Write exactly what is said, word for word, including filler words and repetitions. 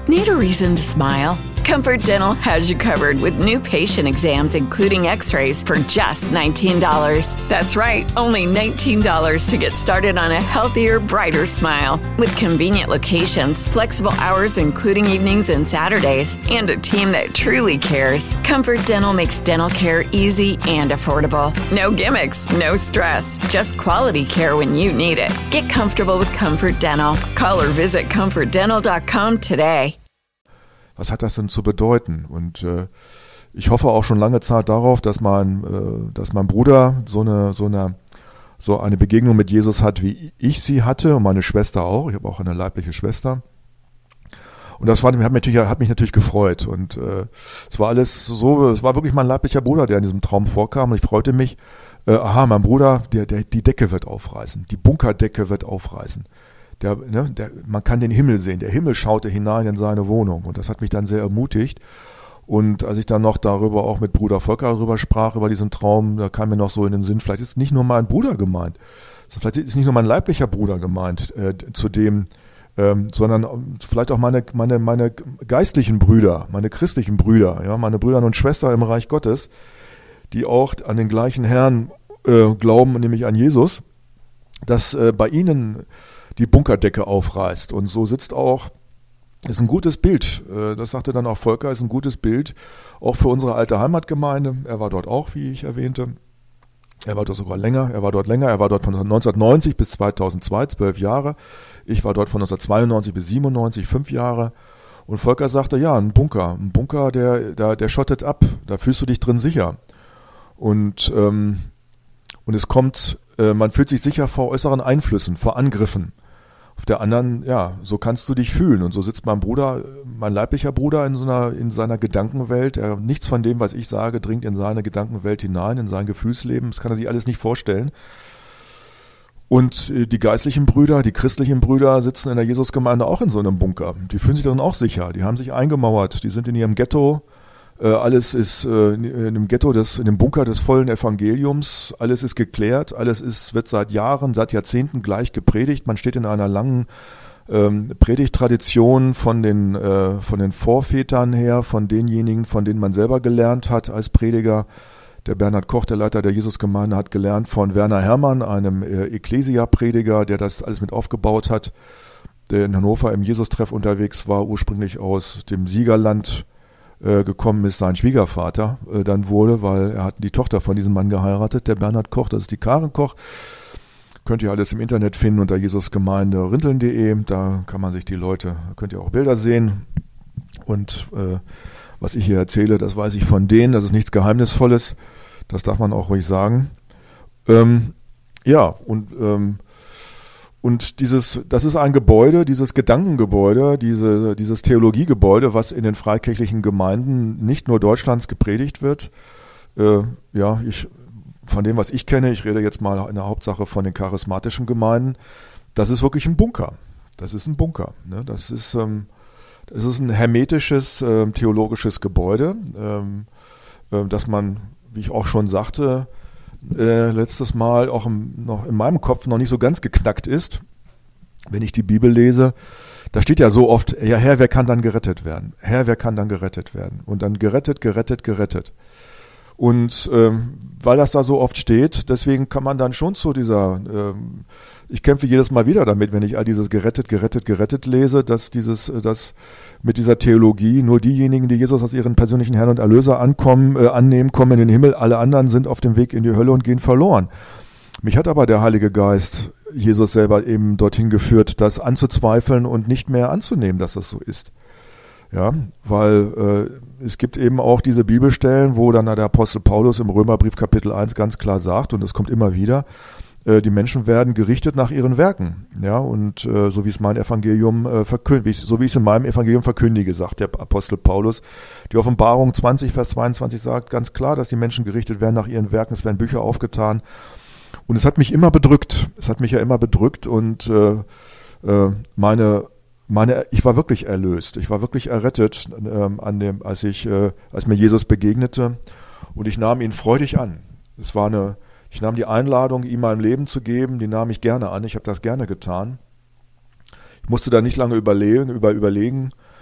Need a reason to smile? Comfort Dental has you covered with new patient exams, including x-rays, for just nineteen dollars. That's right, only nineteen dollars to get started on a healthier, brighter smile. With convenient locations, flexible hours including evenings and Saturdays, and a team that truly cares, Comfort Dental makes dental care easy and affordable. No gimmicks, no stress, just quality care when you need it. Get comfortable with Comfort Dental. Call or visit comfort dental dot com today. Was hat das denn zu bedeuten? Und äh, ich hoffe auch schon lange Zeit darauf, dass mein, äh, dass mein Bruder so eine, so eine, so eine Begegnung mit Jesus hat, wie ich sie hatte und meine Schwester auch. Ich habe auch eine leibliche Schwester. Und das war, hat, mich natürlich, hat mich natürlich gefreut. Und äh, es war alles so, es war wirklich mein leiblicher Bruder, der in diesem Traum vorkam. Und ich freute mich, äh, aha, mein Bruder, der, der, die Decke wird aufreißen, die Bunkerdecke wird aufreißen. Der, ne, der, man kann den Himmel sehen. Der Himmel schaute hinein in seine Wohnung. Und das hat mich dann sehr ermutigt. Und als ich dann noch darüber auch mit Bruder Volker darüber sprach, über diesen Traum, da kam mir noch so in den Sinn, vielleicht ist nicht nur mein Bruder gemeint. Vielleicht ist nicht nur mein leiblicher Bruder gemeint, äh, zu dem, ähm, sondern vielleicht auch meine, meine, meine geistlichen Brüder, meine christlichen Brüder, ja, meine Brüder und Schwestern im Reich Gottes, die auch an den gleichen Herrn äh, glauben, nämlich an Jesus, dass äh, bei ihnen die Bunkerdecke aufreißt. Und so sitzt auch, ist ein gutes Bild, das sagte dann auch Volker, ist ein gutes Bild, auch für unsere alte Heimatgemeinde. Er war dort auch, wie ich erwähnte. Er war dort sogar länger, er war dort länger, er war dort von neunzehnhundertneunzig bis zweitausendzwei, zwölf Jahre. Ich war dort von neunzehnhundertzweiundneunzig bis siebenundneunzig, fünf Jahre. Und Volker sagte, ja, ein Bunker, ein Bunker, der, der, der schottet ab, da fühlst du dich drin sicher. Und, ähm, und es kommt, äh, man fühlt sich sicher vor äußeren Einflüssen, vor Angriffen. Auf der anderen, ja, so kannst du dich fühlen. Und so sitzt mein Bruder, mein leiblicher Bruder in so einer, in seiner Gedankenwelt. Er, nichts von dem, was ich sage, dringt in seine Gedankenwelt hinein, in sein Gefühlsleben. Das kann er sich alles nicht vorstellen. Und die geistlichen Brüder, die christlichen Brüder sitzen in der Jesusgemeinde auch in so einem Bunker. Die fühlen sich darin auch sicher. Die haben sich eingemauert. Die sind in ihrem Ghetto. Alles ist in dem Ghetto, des, in dem Bunker des vollen Evangeliums, alles ist geklärt, alles ist, wird seit Jahren, seit Jahrzehnten gleich gepredigt. Man steht in einer langen ähm, Predigttradition von den, äh, von den Vorvätern her, von denjenigen, von denen man selber gelernt hat als Prediger. Der Bernhard Koch, der Leiter der Jesusgemeinde, hat gelernt von Werner Herrmann, einem äh, Ekklesia-Prediger, der das alles mit aufgebaut hat, der in Hannover im Jesus-Treff unterwegs war, ursprünglich aus dem Siegerland gekommen ist, sein Schwiegervater äh, dann wurde, weil er hat die Tochter von diesem Mann geheiratet, der Bernhard Koch, das ist die Karen Koch. Könnt ihr alles im Internet finden unter jesusgemeinde rinteln punkt de, da kann man sich die Leute, könnt ihr auch Bilder sehen. Und äh, was ich hier erzähle, das weiß ich von denen, das ist nichts Geheimnisvolles, das darf man auch ruhig sagen. Ähm, ja, und ähm, Und dieses, das ist ein Gebäude, dieses Gedankengebäude, diese, dieses Theologiegebäude, was in den freikirchlichen Gemeinden nicht nur Deutschlands gepredigt wird. Äh, ja, ich, von dem, was ich kenne, ich rede jetzt mal in der Hauptsache von den charismatischen Gemeinden, das ist wirklich ein Bunker. Das ist ein Bunker. Ne? Das ist, ähm, das ist ein hermetisches, äh, theologisches Gebäude, ähm, äh, das man, wie ich auch schon sagte, Äh, letztes Mal auch im, noch in meinem Kopf noch nicht so ganz geknackt ist, wenn ich die Bibel lese. Da steht ja so oft, ja Herr, wer kann dann gerettet werden? Herr, wer kann dann gerettet werden? Und dann gerettet, gerettet, gerettet. Und ähm, weil das da so oft steht, deswegen kann man dann schon zu dieser, ähm, ich kämpfe jedes Mal wieder damit, wenn ich all dieses gerettet, gerettet, gerettet lese, dass dieses, dass mit dieser Theologie nur diejenigen, die Jesus als ihren persönlichen Herrn und Erlöser ankommen, äh, annehmen, kommen in den Himmel, alle anderen sind auf dem Weg in die Hölle und gehen verloren. Mich hat aber der Heilige Geist, Jesus selber eben dorthin geführt, das anzuzweifeln und nicht mehr anzunehmen, dass das so ist. Ja, weil äh, es gibt eben auch diese Bibelstellen, wo dann der Apostel Paulus im Römerbrief Kapitel eins ganz klar sagt, und es kommt immer wieder, äh, die Menschen werden gerichtet nach ihren Werken. Ja, und äh, so wie es mein Evangelium äh, verkündigt, so wie ich es in meinem Evangelium verkündige, sagt der Apostel Paulus. Die Offenbarung zwanzig, Vers zweiundzwanzig sagt ganz klar, dass die Menschen gerichtet werden nach ihren Werken. Es werden Bücher aufgetan. Und es hat mich immer bedrückt. Es hat mich ja immer bedrückt und äh, äh, meine Meine, ich war wirklich erlöst, ich war wirklich errettet, ähm, an dem, als ich, äh, als mir Jesus begegnete, und ich nahm ihn freudig an. Es war eine, ich nahm die Einladung, ihm mein Leben zu geben, die nahm ich gerne an. Ich habe das gerne getan. Ich musste da nicht lange überlegen, über überlegen,